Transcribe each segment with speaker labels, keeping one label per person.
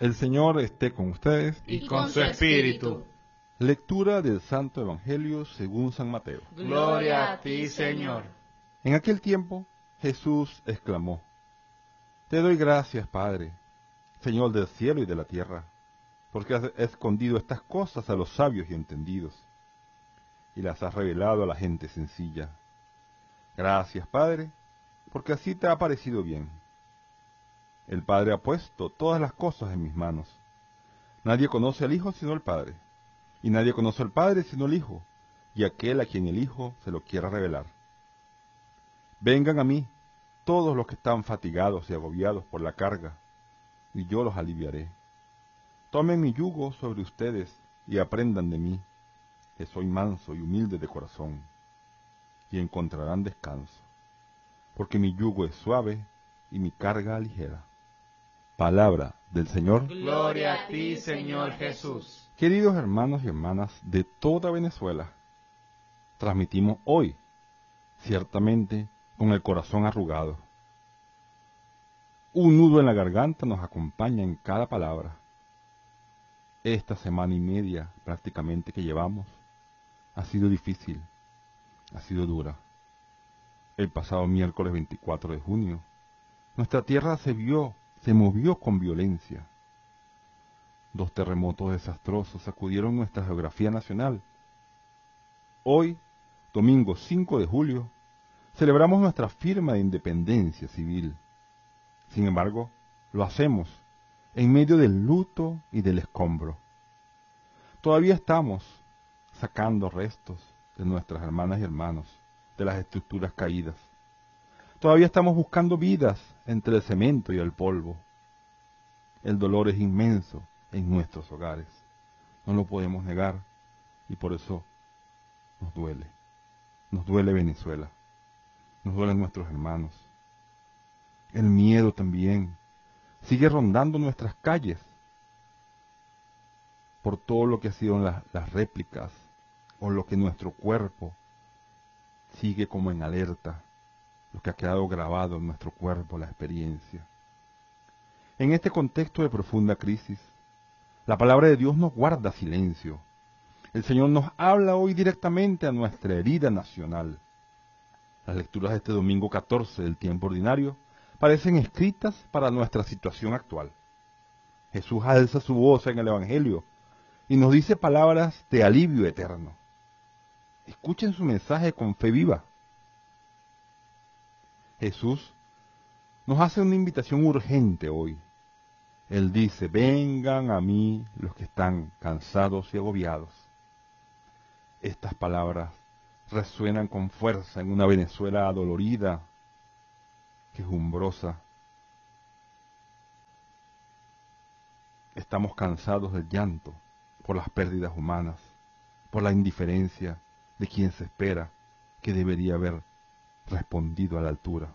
Speaker 1: El Señor esté con ustedes.
Speaker 2: Y con su espíritu.
Speaker 1: Lectura del Santo Evangelio según San Mateo.
Speaker 2: Gloria a ti, Señor.
Speaker 1: En aquel tiempo, Jesús exclamó: Te doy gracias, Padre, Señor del cielo y de la tierra, porque has escondido estas cosas a los sabios y entendidos, y las has revelado a la gente sencilla. Gracias, Padre, porque así te ha parecido bien. El Padre ha puesto todas las cosas en mis manos. Nadie conoce al Hijo sino el Padre, y nadie conoce al Padre sino el Hijo, y aquel a quien el Hijo se lo quiera revelar. Vengan a mí todos los que están fatigados y agobiados por la carga, y yo los aliviaré. Tomen mi yugo sobre ustedes y aprendan de mí, que soy manso y humilde de corazón, y encontrarán descanso, porque mi yugo es suave y mi carga ligera. Palabra del Señor.
Speaker 2: Gloria a ti, Señor Jesús.
Speaker 1: Queridos hermanos y hermanas de toda Venezuela, transmitimos hoy, ciertamente, con el corazón arrugado. Un nudo en la garganta nos acompaña en cada palabra. Esta semana y media prácticamente que llevamos ha sido difícil, ha sido dura. El pasado miércoles 24 de junio, nuestra tierra se movió con violencia. 2 terremotos desastrosos sacudieron nuestra geografía nacional. Hoy, domingo 5 de julio, celebramos nuestra firma de independencia civil. Sin embargo, lo hacemos en medio del luto y del escombro. Todavía estamos sacando restos de nuestras hermanas y hermanos, de las estructuras caídas. Todavía estamos buscando vidas entre el cemento y el polvo. El dolor es inmenso en nuestros hogares. No lo podemos negar y por eso nos duele. Nos duele Venezuela. Nos duelen nuestros hermanos. El miedo también sigue rondando nuestras calles por todo lo que han sido las réplicas o lo que nuestro cuerpo sigue como en alerta, lo que ha quedado grabado en nuestro cuerpo, la experiencia. En este contexto de profunda crisis, la palabra de Dios no guarda silencio. El Señor nos habla hoy directamente a nuestra herida nacional. Las lecturas de este domingo 14 del tiempo ordinario parecen escritas para nuestra situación actual. Jesús alza su voz en el Evangelio y nos dice palabras de alivio eterno. Escuchen su mensaje con fe viva. Jesús nos hace una invitación urgente hoy. Él dice: vengan a mí los que están cansados y agobiados. Estas palabras resuenan con fuerza en una Venezuela adolorida, quejumbrosa. Estamos cansados del llanto por las pérdidas humanas, por la indiferencia de quien se espera que debería haber respondido a la altura.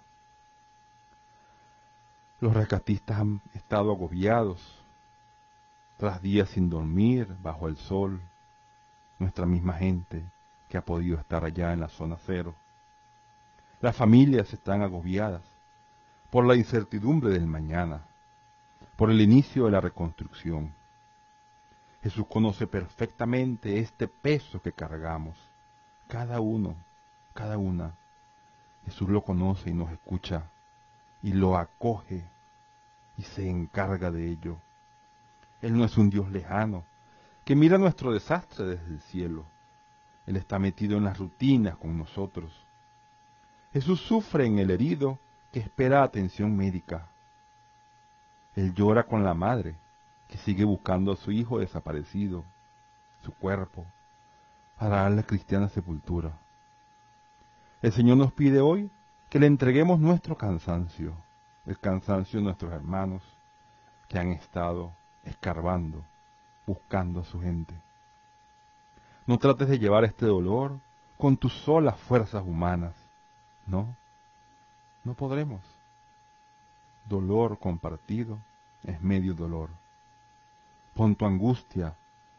Speaker 1: Los rescatistas han estado agobiados, tras días sin dormir, bajo el sol, nuestra misma gente que ha podido estar allá en la zona cero. Las familias están agobiadas por la incertidumbre del mañana, por el inicio de la reconstrucción. Jesús conoce perfectamente este peso que cargamos, cada uno, cada una. Jesús lo conoce y nos escucha, y lo acoge, y se encarga de ello. Él no es un Dios lejano, que mira nuestro desastre desde el cielo. Él está metido en las rutinas con nosotros. Jesús sufre en el herido que espera atención médica. Él llora con la madre que sigue buscando a su hijo desaparecido, su cuerpo, para darle cristiana sepultura. El Señor nos pide hoy que le entreguemos nuestro cansancio, el cansancio de nuestros hermanos que han estado escarbando, buscando a su gente. No trates de llevar este dolor con tus solas fuerzas humanas. No, no podremos. Dolor compartido es medio dolor. Pon tu angustia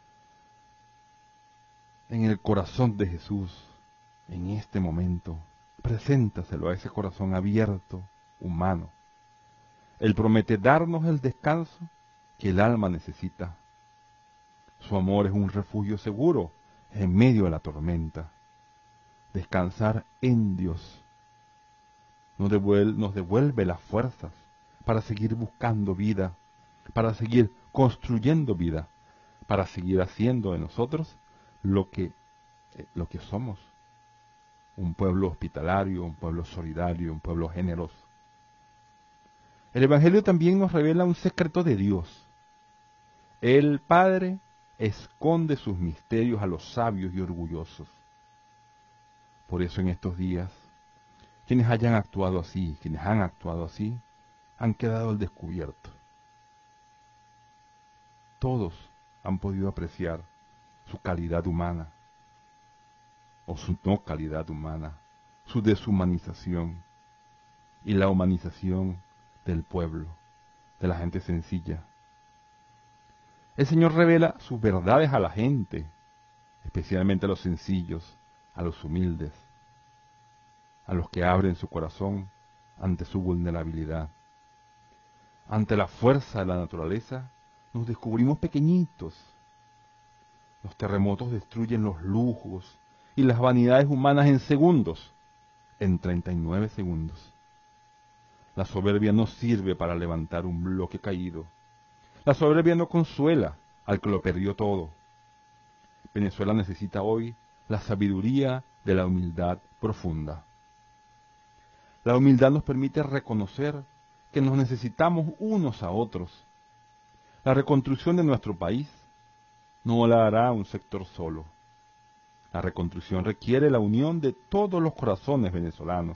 Speaker 1: en el corazón de Jesús en este momento. Preséntaselo a ese corazón abierto, humano. Él promete darnos el descanso que el alma necesita. Su amor es un refugio seguro en medio de la tormenta. Descansar en Dios nos devuelve las fuerzas para seguir buscando vida, para seguir construyendo vida, para seguir haciendo de nosotros lo que somos. Un pueblo hospitalario, un pueblo solidario, un pueblo generoso. El Evangelio también nos revela un secreto de Dios. El Padre esconde sus misterios a los sabios y orgullosos. Por eso en estos días, quienes han actuado así, han quedado al descubierto. Todos han podido apreciar su calidad humana, o su no calidad humana, su deshumanización y la humanización del pueblo, de la gente sencilla. El Señor revela sus verdades a la gente, especialmente a los sencillos, a los humildes, a los que abren su corazón ante su vulnerabilidad. Ante la fuerza de la naturaleza, nos descubrimos pequeñitos. Los terremotos destruyen los lujos y las vanidades humanas en segundos, en 39 segundos. La soberbia no sirve para levantar un bloque caído. La soberbia no consuela al que lo perdió todo. Venezuela necesita hoy la sabiduría de la humildad profunda. La humildad nos permite reconocer que nos necesitamos unos a otros. La reconstrucción de nuestro país no la hará un sector solo. La reconstrucción requiere la unión de todos los corazones venezolanos.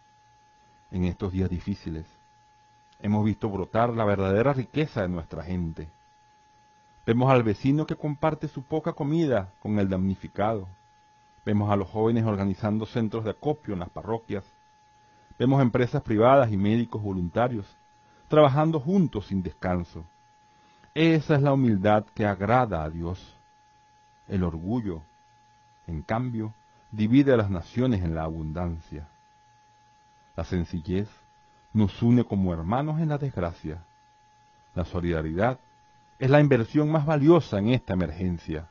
Speaker 1: En estos días difíciles, hemos visto brotar la verdadera riqueza de nuestra gente. Vemos al vecino que comparte su poca comida con el damnificado. Vemos a los jóvenes organizando centros de acopio en las parroquias. Vemos empresas privadas y médicos voluntarios trabajando juntos sin descanso. Esa es la humildad que agrada a Dios. El orgullo, en cambio, divide a las naciones en la abundancia. La sencillez nos une como hermanos en la desgracia. La solidaridad es la inversión más valiosa en esta emergencia.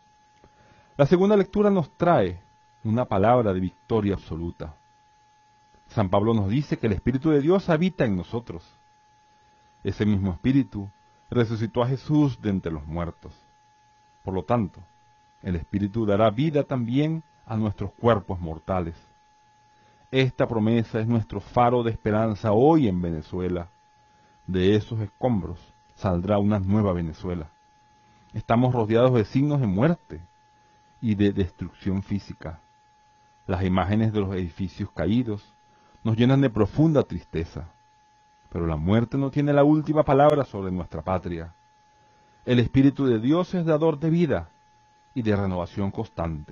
Speaker 1: La segunda lectura nos trae una palabra de victoria absoluta. San Pablo nos dice que el Espíritu de Dios habita en nosotros. Ese mismo Espíritu resucitó a Jesús de entre los muertos. Por lo tanto, el Espíritu dará vida también a nuestros cuerpos mortales. Esta promesa es nuestro faro de esperanza hoy en Venezuela. De esos escombros saldrá una nueva Venezuela. Estamos rodeados de signos de muerte y de destrucción física. Las imágenes de los edificios caídos nos llenan de profunda tristeza. Pero la muerte no tiene la última palabra sobre nuestra patria. El Espíritu de Dios es dador de vida y de renovación constante.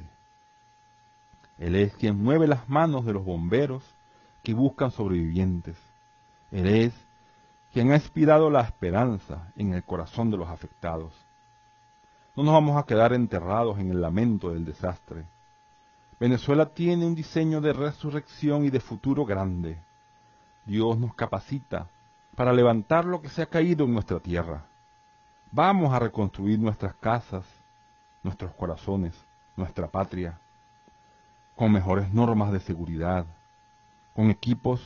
Speaker 1: Él es quien mueve las manos de los bomberos que buscan sobrevivientes. Él es quien ha inspirado la esperanza en el corazón de los afectados. No nos vamos a quedar enterrados en el lamento del desastre. Venezuela tiene un diseño de resurrección y de futuro grande. Dios nos capacita para levantar lo que se ha caído en nuestra tierra. Vamos a reconstruir nuestras casas, nuestros corazones, nuestra patria, con mejores normas de seguridad, con equipos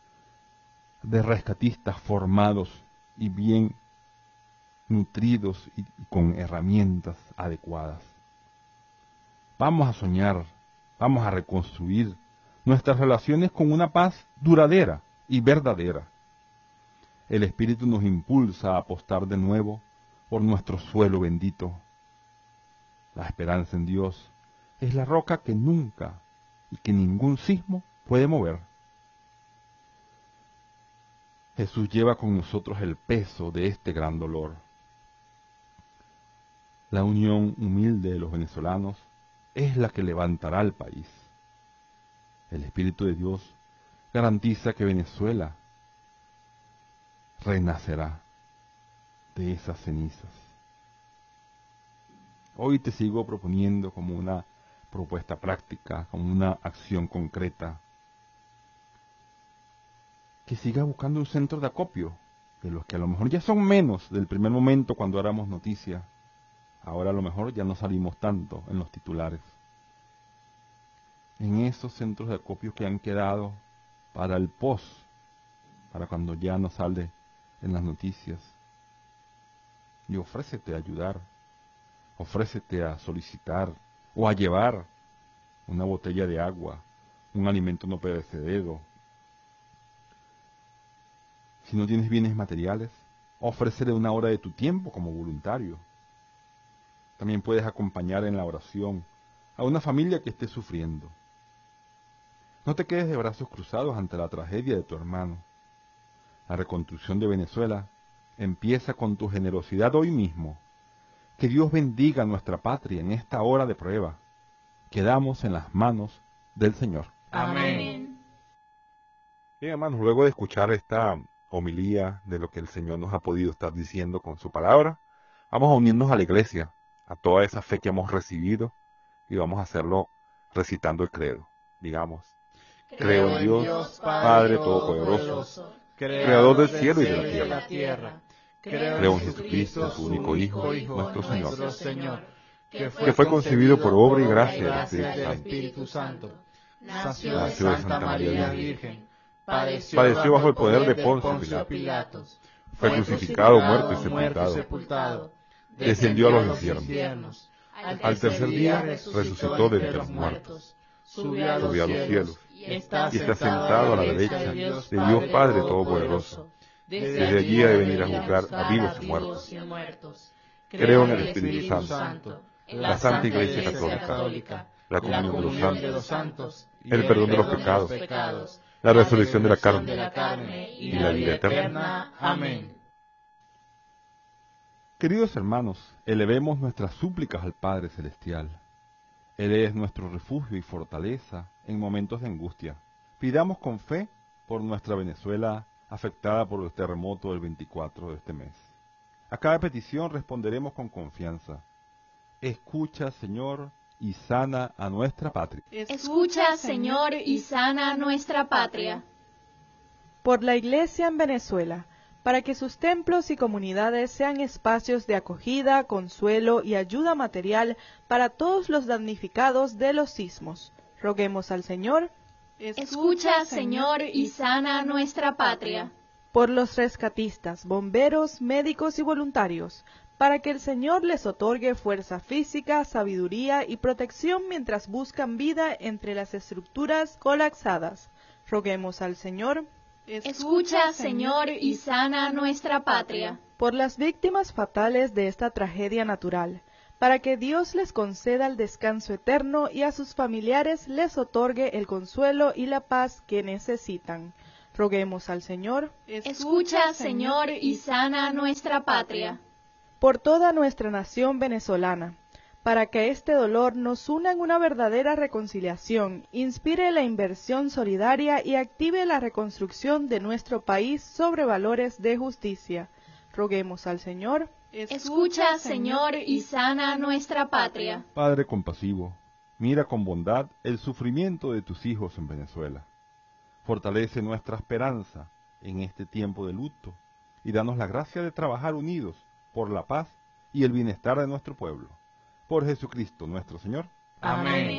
Speaker 1: de rescatistas formados y bien nutridos y con herramientas adecuadas. Vamos a soñar, vamos a reconstruir nuestras relaciones con una paz duradera y verdadera. El Espíritu nos impulsa a apostar de nuevo por nuestro suelo bendito. La esperanza en Dios es la roca que nunca y que ningún sismo puede mover. Jesús lleva con nosotros el peso de este gran dolor. La unión humilde de los venezolanos es la que levantará al país. El Espíritu de Dios garantiza que Venezuela renacerá de esas cenizas. Hoy te sigo proponiendo como una propuesta práctica, como una acción concreta, que sigas buscando un centro de acopio de los que a lo mejor ya son menos del primer momento cuando éramos noticia. Ahora a lo mejor ya no salimos tanto en los titulares. En esos centros de acopio que han quedado para el post, para cuando ya no sale en las noticias. Y ofrécete a ayudar, ofrécete a solicitar o a llevar una botella de agua, un alimento no perecedero. Si no tienes bienes materiales, ofrécele una hora de tu tiempo como voluntario. También puedes acompañar en la oración a una familia que esté sufriendo. No te quedes de brazos cruzados ante la tragedia de tu hermano. La reconstrucción de Venezuela empieza con tu generosidad hoy mismo. Que Dios bendiga a nuestra patria en esta hora de prueba. Quedamos en las manos del Señor.
Speaker 2: Amén.
Speaker 3: Bien, hermanos, luego de escuchar esta homilía de lo que el Señor nos ha podido estar diciendo con su palabra, vamos a unirnos a la iglesia, a toda esa fe que hemos recibido, y vamos a hacerlo recitando el credo. Digamos, creo en Dios, Padre Todopoderoso, Creador del cielo y de la tierra. Creo en Jesucristo, su único Hijo, nuestro Señor, que fue concebido por obra y gracia del Espíritu Santo.
Speaker 2: Nació de Santa María Virgen.
Speaker 3: Padeció bajo el poder de Poncio Pilatos. Fue crucificado, muerto y sepultado. Descendió a los infiernos. Al tercer día resucitó de entre los muertos. Subió a los cielos y está sentado a la derecha de Dios Padre Todopoderoso. Desde allí ha de venir a juzgar a vivos y muertos. Creo en el Espíritu Santo, la Santa Iglesia Católica, la comunión de los santos, el perdón de los pecados, la resurrección de la carne y la vida eterna. Amén.
Speaker 1: Queridos hermanos, elevemos nuestras súplicas al Padre Celestial. Él es nuestro refugio y fortaleza en momentos de angustia. Pidamos con fe por nuestra Venezuela afectada por el terremoto del 24 de este mes. A cada petición responderemos con confianza. Escucha, Señor, y sana a nuestra patria.
Speaker 4: Escucha, Señor, y sana a nuestra patria.
Speaker 5: Por la Iglesia en Venezuela, para que sus templos y comunidades sean espacios de acogida, consuelo y ayuda material para todos los damnificados de los sismos. Roguemos al Señor.
Speaker 4: Escucha, Señor, y sana a nuestra patria.
Speaker 5: Por los rescatistas, bomberos, médicos y voluntarios, para que el Señor les otorgue fuerza física, sabiduría y protección mientras buscan vida entre las estructuras colapsadas. Roguemos al Señor.
Speaker 4: Escucha, Señor, y sana a nuestra patria.
Speaker 5: Por las víctimas fatales de esta tragedia natural, para que Dios les conceda el descanso eterno y a sus familiares les otorgue el consuelo y la paz que necesitan. Roguemos al Señor.
Speaker 4: Escucha, Señor, y sana a nuestra patria.
Speaker 5: Por toda nuestra nación venezolana, para que este dolor nos una en una verdadera reconciliación, inspire la inversión solidaria y active la reconstrucción de nuestro país sobre valores de justicia. Roguemos al Señor.
Speaker 4: Escucha, Señor, y sana a nuestra patria.
Speaker 1: Padre compasivo, mira con bondad el sufrimiento de tus hijos en Venezuela. Fortalece nuestra esperanza en este tiempo de luto y danos la gracia de trabajar unidos por la paz y el bienestar de nuestro pueblo. Por Jesucristo nuestro Señor.
Speaker 2: Amén.